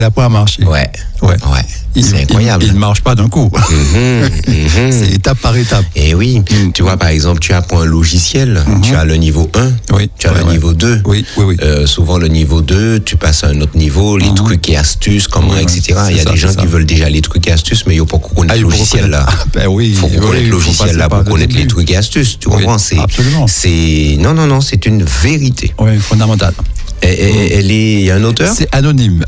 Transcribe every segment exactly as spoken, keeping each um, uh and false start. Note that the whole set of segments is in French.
Après à marcher. Ouais, ouais, ouais. Il, c'est incroyable. Il, il ne marche pas d'un coup. Mmh, mmh. C'est étape par étape. Et oui, mmh. tu vois, par exemple, tu apprends un logiciel, mmh. tu as le niveau un, oui. tu as ouais, le ouais. niveau deux. Oui, oui, oui. Euh, souvent, le niveau deux, tu passes à un autre niveau, les mmh. trucs et astuces, comment, oui, et cetera. Il y a ça, des gens qui veulent déjà les trucs et astuces, mais il n'y a pas qu'on connaître ah, le logiciel là. Ah, ben oui, il faut qu'on connaisse oui, le logiciel là pour connaître les trucs et astuces. Tu comprends? Oui, absolument. C'est... Non, non, non, c'est une vérité. Oui, fondamentale. Et, et, elle est, il y a un auteur? C'est anonyme.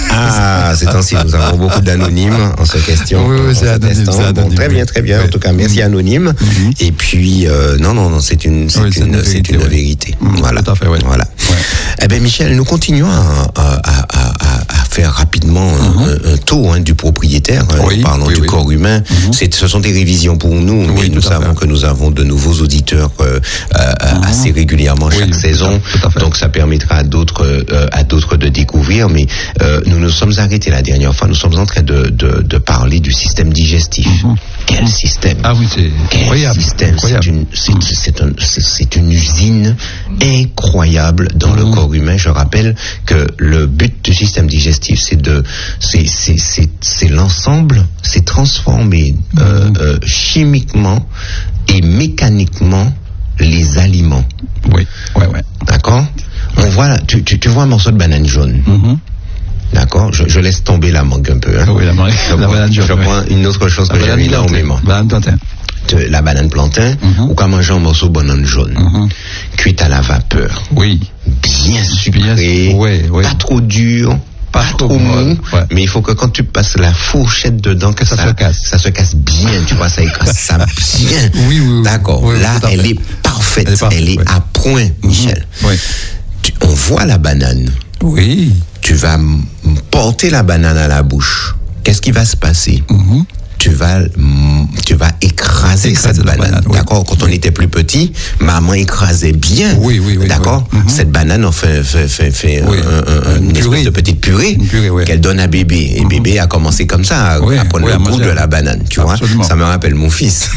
Ah, c'est ainsi, nous avons beaucoup d'anonymes en ce question. Oui, oui, c'est anonyme, c'est anonyme. Bon, très bien, très bien. Oui. En tout cas, merci anonyme. Mm-hmm. Et puis, euh, non, non, non, c'est une, c'est oui, une, une, c'est une vérité. Mmh, voilà. Tout à fait, oui. Voilà. Ouais. Eh bien, Michel, nous continuons à, à, à, à, à faire rapidement mm-hmm. un, un tour hein, du propriétaire. Oui, parlons oui, du oui. corps humain. Mm-hmm. C'est, ce sont des révisions pour nous, oui, mais nous savons que nous avons de nouveaux auditeurs euh, mm-hmm. assez régulièrement chaque oui, saison. Tout à fait. Donc, ça permettra à d'autres, euh, à d'autres de découvrir. Mais euh, nous nous sommes arrêtés la dernière fois. Nous sommes en train de, de, de parler du système digestif. Mm-hmm. Quel système? Ah oui, c'est Quel incroyable. système? incroyable. C'est une, c'est, mm. c'est, un, c'est, c'est une usine incroyable dans mm. le corps humain. Je rappelle que le but du système digestif, c'est de, c'est, c'est, c'est, c'est l'ensemble, c'est transformer mm. euh, euh, chimiquement et mécaniquement les aliments. Oui, ouais, ouais. D'accord? On voit, tu, tu, tu vois un morceau de banane jaune. Mm-hmm. D'accord, je, je laisse tomber la mangue un peu. Hein. Oui, la mangue. Je, la prends, banane je prends une autre chose que j'aime énormément. Banane plantain. La banane plantain, mm-hmm. ou qu'à manger un morceau de banane jaune, mm-hmm. cuite à la vapeur. Oui. Bien sucré, bien, ouais, ouais. pas trop dur, pas, pas trop mou, ouais. mais il faut que quand tu passes la fourchette dedans, que ça, ça se casse. Ça se casse bien, tu vois, ça écrase ça bien. Oui, oui, oui. D'accord. Oui, là, elle est parfaite, elle est, parfaite, elle est ouais. à point, Michel. Mm-hmm. Oui. Tu, on voit la banane. Oui. Tu vas m- porter la banane à la bouche. Qu'est-ce qui va se passer? Mm-hmm. Tu vas, m- tu vas écraser, écraser cette banane. banane oui. D'accord? Quand oui. on était plus petit, maman écrasait bien. Oui, oui, oui. D'accord? Oui. Mm-hmm. Cette banane, on fait, fait, fait, fait oui. un, un, une, une espèce de petite purée, purée oui. qu'elle donne à bébé. Et mm-hmm. bébé a commencé comme ça, à, oui. à prendre oui, le goût de la banane. Tu Absolument. vois? Ça me rappelle mon fils.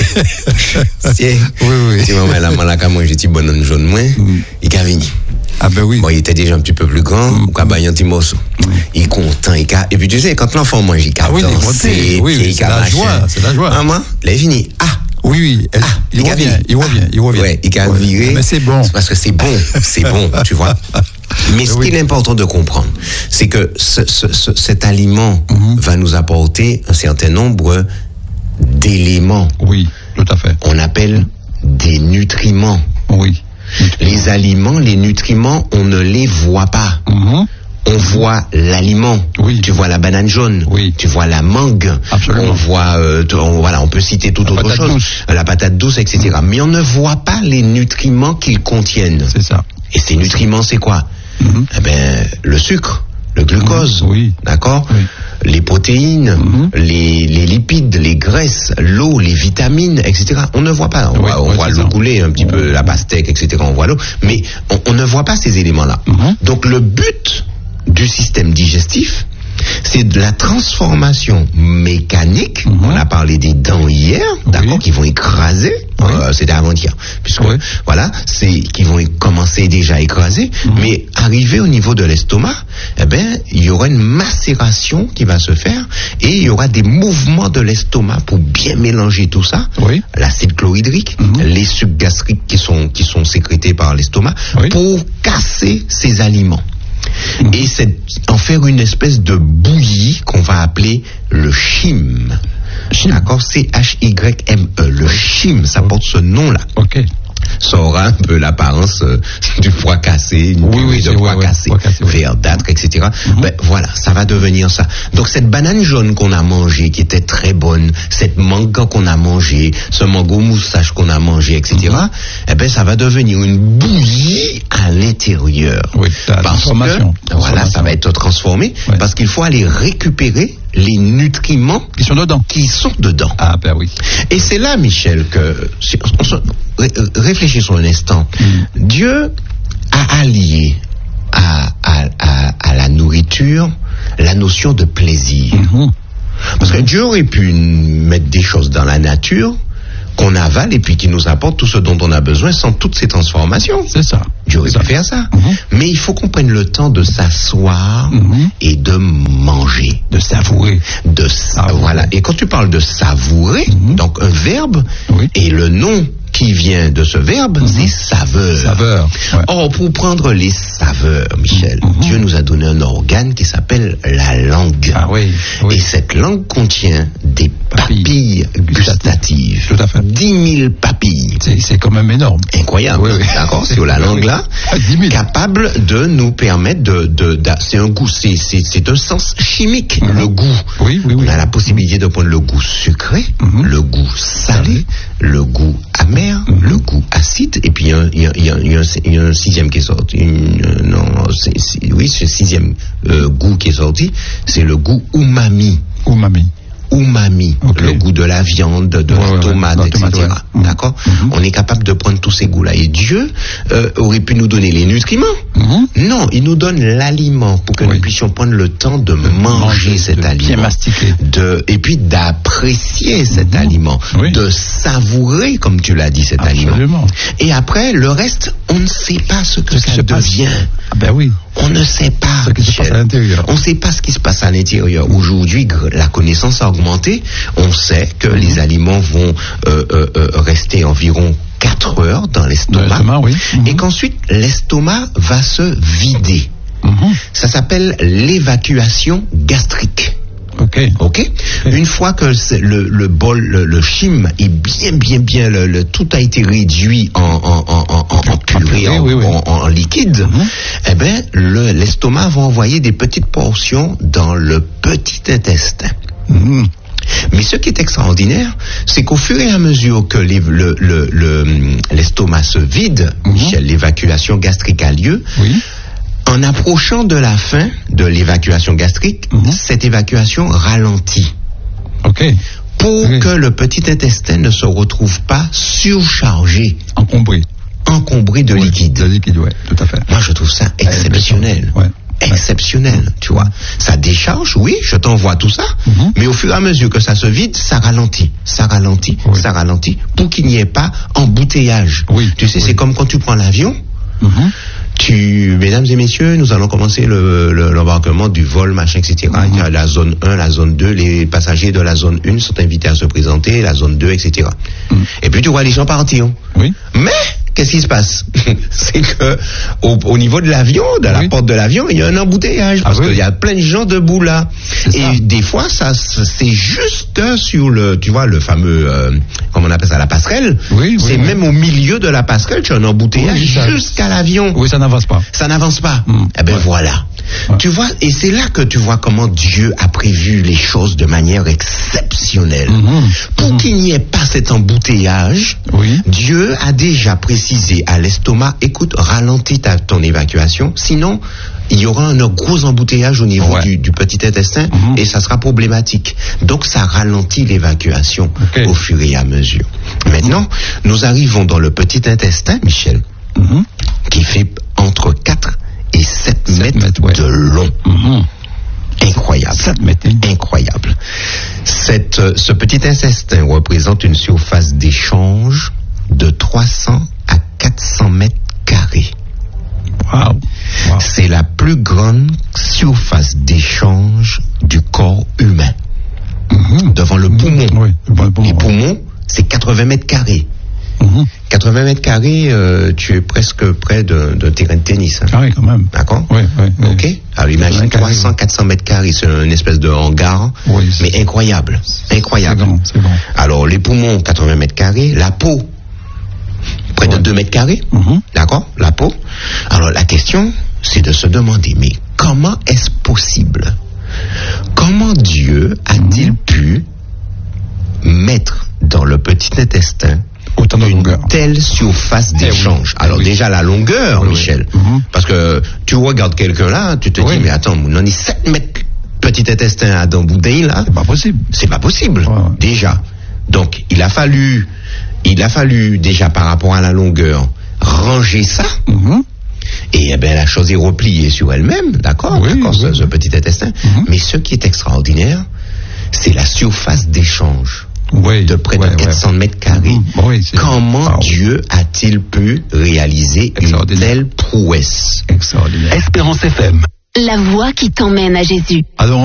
si, oui, oui. Si maman, la malaka, moi, j'ai dit banane jaune, moi, mm. il a venu. Ah ben oui. Bon, il était déjà un petit peu plus grand, ou qu'à bailler un petit morceau. Il est content, il a... Et puis tu sais, quand l'enfant mange, il a ah oui, dansé, oui, oui, c'est la joie, c'est la joie. Maman, il est fini. Ah! Oui, oui, elle, ah, il, il revient, il revient, il revient. Ouais, il a ouais. viré. Mais c'est bon. C'est parce que c'est bon, c'est bon, tu vois. Mais ce oui. qu'il est important de comprendre, c'est que ce, ce, ce, cet aliment mm-hmm. va nous apporter un certain nombre d'éléments. Oui, tout à fait. On appelle des nutriments. Oui. Les aliments, les nutriments, on ne les voit pas. Mm-hmm. On voit l'aliment. Oui. Tu vois la banane jaune. Oui. Tu vois la mangue. Absolument. On voit, euh, on, voilà, on peut citer toute la autre chose. Douce. La patate douce, et cetera. Mais on ne voit pas les nutriments qu'ils contiennent. C'est ça. Et ces nutriments, c'est quoi? Mm-hmm. Eh ben, le sucre, le glucose. Mm-hmm. Oui. D'accord? Oui. Les protéines, mm-hmm. les, les lipides, les graisses, l'eau, les vitamines, et cetera. On ne voit pas. On, oui, voit, on ouais, voit l'eau couler un petit mmh. peu, la pastèque, et cetera. On voit l'eau, mais on, on ne voit pas ces éléments-là. Mmh. Donc le but du système digestif, c'est de la transformation mécanique. Mmh. On a parlé des dents hier, d'accord, oui. qui vont écraser. Oui. Euh, c'était avant-hier, puisque oui. voilà, c'est qui vont commencer déjà à écraser. Mmh. Mais arrivé au niveau de l'estomac, eh ben, il y aura une macération qui va se faire et il y aura des mouvements de l'estomac pour bien mélanger tout ça. Oui. L'acide chlorhydrique, mmh. les sucs gastriques qui sont qui sont sécrétés par l'estomac oui. pour casser ces aliments. Mmh. Et c'est en faire une espèce de bouillie qu'on va appeler le chyme. Chyme. D'accord, C H Y M E, le chyme, ça porte ce nom-là. Ok. Ça aura un peu l'apparence euh, du foie cassé, une oui, oui, de foie ouais, cassé, ouais, cassé ouais. verdâtre, et cetera. Mm-hmm. Ben, voilà, ça va devenir ça. Donc cette banane jaune qu'on a mangée, qui était très bonne, cette mangue qu'on a mangée, ce mango moustache qu'on a mangé, et cetera. Mm-hmm. Eh ben, ça va devenir une bouillie à l'intérieur. Oui, la parce transformation. que, voilà, ça va être transformé, ouais. parce qu'il faut aller récupérer les nutriments qui sont dedans. Qui sont dedans. Ah ben oui. Et c'est là, Michel, que si on se réfléchissons un instant. Mm. Dieu a allié à, à, à, à la nourriture la notion de plaisir. Mm-hmm. Parce que Dieu aurait pu mettre des choses dans la nature qu'on avale et puis qui nous apporte tout ce dont on a besoin sans toutes ces transformations. C'est ça. Dieu aurait pu faire ça. Mm-hmm. Mais il faut qu'on prenne le temps de s'asseoir mm-hmm. et de manger. De savourer. De sa... Voilà. Et quand tu parles de savourer, mm-hmm. donc un verbe, oui. et le nom qui vient de ce verbe, mm-hmm. c'est saveur. Saveur. Ouais. Or, pour prendre les saveurs, Michel, mm-hmm. Dieu nous a donné un organe qui s'appelle la langue. Ah oui, oui. Et cette langue contient des papilles, papilles gustatives. Tout à fait. dix mille papilles. C'est, c'est quand même énorme. Incroyable. Oui, oui. D'accord? Sur la langue là, capable de nous permettre de, de, de, c'est un goût, c'est, c'est, c'est un sens chimique, mm-hmm. le goût. Oui, oui, oui. On a la possibilité de prendre le goût sucré, mm-hmm. le goût salé, le goût amer, mm-hmm. le goût acide, et puis il y a, y a, y a, y a, y a un sixième qui est sorti. Une, euh, non, c'est, c'est, oui, ce sixième euh, goût qui est sorti, c'est le goût umami. Umami. Umami, okay. Le goût de la viande, de ouais, la tomate, ouais, et cetera. Tomate, ouais. D'accord? Mm-hmm. On est capable de prendre tous ces goûts-là. Et Dieu euh, aurait pu nous donner les nutriments. Mm-hmm. Non, il nous donne l'aliment pour que oui. nous puissions prendre le temps de manger, manger cet de aliment. Bien mastiquer. De, et puis d'apprécier mm-hmm. cet aliment. Oui. De savourer, comme tu l'as dit, cet Absolument. aliment. Et après, le reste, on ne sait pas ce que ce ça devient. Ah ben oui. On ne sait pas, ce qui se passe à l'intérieur. On ne sait pas ce qui se passe à l'intérieur. Aujourd'hui, la connaissance a augmenté. On sait que mmh. les aliments vont euh, euh, rester environ quatre heures dans l'estomac. Dans l'estomac, oui. Mmh. Et qu'ensuite, l'estomac va se vider. Mmh. Ça s'appelle l'évacuation gastrique. Ok. Ok. Une fois que le, le bol, le, le chyme est bien, bien, bien, le, le, tout a été réduit en, en, en, en, en purée, en, oui, oui. en, en liquide, mm-hmm. eh ben, le, l'estomac va envoyer des petites portions dans le petit intestin. Mm-hmm. Mais ce qui est extraordinaire, c'est qu'au fur et à mesure que les, le, le, le, l'estomac se vide, mm-hmm. Michel, l'évacuation gastrique a lieu. Oui. En approchant de la fin de l'évacuation gastrique, mmh. cette évacuation ralentit. Ok. Pour okay. que le petit intestin ne se retrouve pas surchargé. Encombré. Encombré de oui, liquide. De liquide, ouais, tout à fait. Moi, je trouve ça exceptionnel. Ouais. Exceptionnel, ouais. tu vois. Ça décharge, oui, je t'envoie tout ça, mmh. mais au fur et à mesure que ça se vide, ça ralentit, ça ralentit, oui. ça ralentit, pour qu'il n'y ait pas embouteillage. Oui. Tu sais, oui. c'est comme quand tu prends l'avion. Mmh. Tu, mesdames et messieurs, nous allons commencer le, le, l'embarquement du vol, machin, et cetera. Mm-hmm. Il y a la zone un, la zone deux, les passagers de la zone un sont invités à se présenter, la zone deux, et cetera. Mm. Et puis tu vois les gens partir. Oui. Mais, qu'est-ce qui se passe? C'est que, au, au niveau de l'avion, de la oui. porte de l'avion, il y a un embouteillage, parce ah, oui. qu'il y a plein de gens debout là. C'est et ça. Des fois, ça, c'est juste sur le, tu vois, le fameux, euh, comment on appelle ça, la passerelle. Oui, oui, c'est oui. même au milieu de la passerelle, tu as un embouteillage oui, ça... jusqu'à l'avion. Oui, ça n'avance pas. Ça n'avance pas. Mmh. Eh ben ouais. voilà. Ouais. Tu vois, et c'est là que tu vois comment Dieu a prévu les choses de manière exceptionnelle. Mmh. Pour mmh. qu'il n'y ait pas cet embouteillage, oui. Dieu a déjà précisé à l'estomac, écoute, ralentis ta, ton évacuation, sinon il y aura un gros embouteillage au niveau ouais. du, du petit intestin mmh. et ça sera problématique. Donc ça ralentit l'évacuation okay. au fur et à mesure. Maintenant, mmh. nous arrivons dans le petit intestin, Michel, mmh. qui fait entre quatre et sept mètres, mètres ouais. de long. Mmh. Incroyable. sept mètres. Incroyable. Cette, euh, ce petit intestin représente une surface d'échange de trois cents à quatre cents mètres carrés. Wow. Wow. C'est la plus grande surface d'échange du corps humain. Mmh. Devant le poumon. Oui, devant le poumon. Les poumons, c'est quatre-vingts mètres carrés. Mmh. quatre-vingts mètres carrés, euh, tu es presque près d'un, d'un terrain de tennis. Hein. Ah oui, quand même. D'accord? Oui, oui, oui. Ok? Alors imagine trois cents à quatre cents mètres carrés, c'est une espèce de hangar, oui, mais incroyable. Incroyable. C'est bon, c'est bon. Alors les poumons, quatre-vingts mètres carrés, la peau, près ouais. de deux mètres carrés. Mmh. D'accord? La peau. Alors la question, c'est de se demander, mais comment est-ce possible? Comment Dieu a-t-il mmh. pu mettre dans le petit intestin autant de une longueur. telle surface d'échange? Eh oui. Alors oui. déjà la longueur, oui, Michel, oui. Mm-hmm. parce que tu regardes quelqu'un là, tu te oui. dis, mais attends, on en est sept mètres petit intestin à dans boudin là. C'est pas possible. C'est pas possible, ouais. déjà. Donc il a fallu, il a fallu déjà par rapport à la longueur ranger ça. Mm-hmm. Et eh ben, la chose est repliée sur elle-même, d'accord, oui, d'accord, oui. ce, ce petit intestin. Mm-hmm. Mais ce qui est extraordinaire, c'est la surface d'échange. oui, de près ouais, de quatre cents ouais. mètres carrés. Mmh, oui, comment wow. Dieu a-t-il pu réaliser une telle prouesse? Extraordinaire. Espérance F M. La voix qui t'emmène à Jésus. Alors,